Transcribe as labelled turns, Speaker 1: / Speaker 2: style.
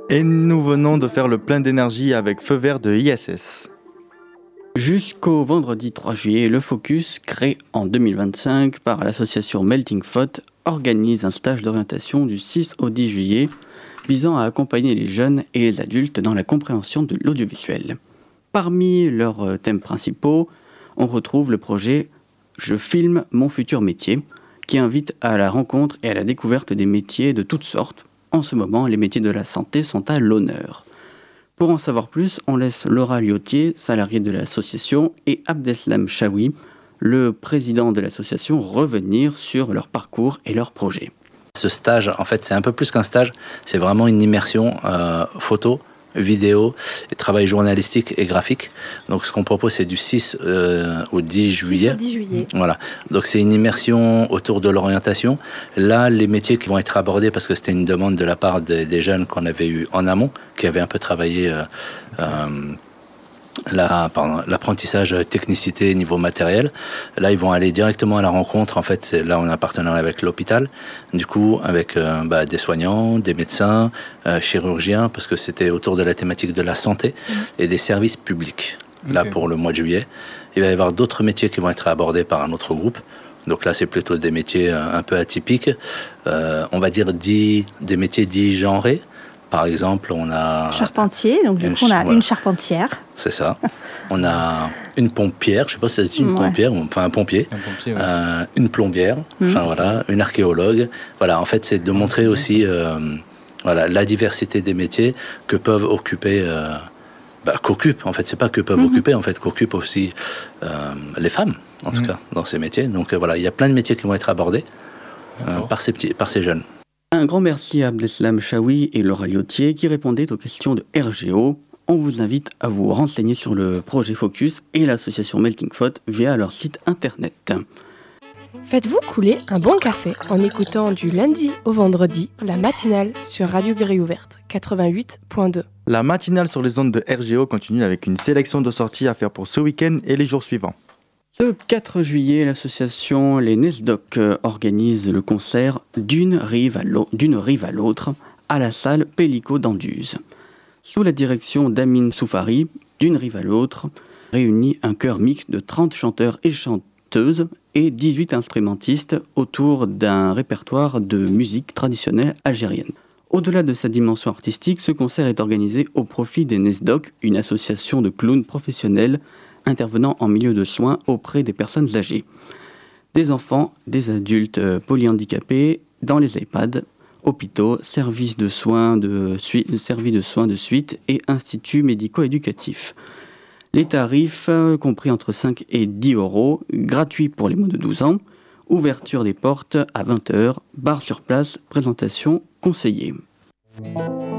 Speaker 1: Et nous venons de faire le plein d'énergie avec Feu Vert de ISS.
Speaker 2: Jusqu'au vendredi 3 juillet, le Focus, créé en 2025 par l'association Melting Pot, organise un stage d'orientation du 6 au 10 juillet visant à accompagner les jeunes et les adultes dans la compréhension de l'audiovisuel. Parmi leurs thèmes principaux, on retrouve le projet « Je filme mon futur métier » qui invite à la rencontre et à la découverte des métiers de toutes sortes. En ce moment, les métiers de la santé sont à l'honneur. Pour en savoir plus, on laisse Laura Liotier, salariée de l'association, et Abdeslam Chaoui, le président de l'association, revenir sur leur parcours et leurs projets.
Speaker 3: Ce stage, en fait, c'est un peu plus qu'un stage, c'est vraiment une immersion photo, vidéo, et travail journalistique et graphique. Donc ce qu'on propose, c'est du 6 au 10 juillet.
Speaker 4: 6 au 10 juillet.
Speaker 3: Voilà. Donc c'est une immersion autour de l'orientation. Là, les métiers qui vont être abordés, parce que c'était une demande de la part des jeunes qu'on avait eu en amont, qui avaient un peu travaillé l'apprentissage technicité niveau matériel. Là, ils vont aller directement à la rencontre. En fait, là, on a un partenariat avec l'hôpital, du coup, avec des soignants, des médecins, chirurgiens, parce que c'était autour de la thématique de la santé et des services publics. Là, pour le mois de juillet, il va y avoir d'autres métiers qui vont être abordés par un autre groupe. Donc là, c'est plutôt des métiers un peu atypiques. On va dire des métiers dits genrés. Par exemple, on a...
Speaker 4: Charpentier, donc du coup, on a une charpentière.
Speaker 3: C'est ça. On a une pompière, je ne sais pas si ça se dit une pompière, enfin un pompier. Une plombière, enfin voilà, une archéologue. Voilà, en fait, c'est de montrer aussi la diversité des métiers que peuvent occuper... qu'occupent, en fait, c'est pas que peuvent occuper, en fait, qu'occupent aussi les femmes, en tout cas, dans ces métiers. Donc voilà, il y a plein de métiers qui vont être abordés par ces jeunes.
Speaker 2: Un grand merci à Abdeslam Chaoui et Laura Liotier qui répondaient aux questions de RGO. On vous invite à vous renseigner sur le projet Focus et l'association Melting Pot via leur site internet.
Speaker 5: Faites-vous couler un bon café en écoutant du lundi au vendredi la matinale sur Radio Grille Ouverte 88.2.
Speaker 1: La matinale sur les ondes de RGO continue avec une sélection de sorties à faire pour ce week-end et les jours suivants.
Speaker 2: Le 4 juillet, l'association Les Nesdoc organise le concert d'une rive à l'autre à la salle Pellico d'Anduze. Sous la direction d'Amine Soufari, d'une rive à l'autre, réunit un chœur mixte de 30 chanteurs et chanteuses et 18 instrumentistes autour d'un répertoire de musique traditionnelle algérienne. Au-delà de sa dimension artistique, ce concert est organisé au profit des Nesdoc, une association de clowns professionnels intervenant en milieu de soins auprès des personnes âgées, des enfants, des adultes polyhandicapés, dans les EHPAD, hôpitaux, services de soins de suite et instituts médico-éducatifs. Les tarifs compris entre 5 et 10 euros, gratuits pour les moins de 12 ans, ouverture des portes à 20h, bar sur place, présentation conseillée.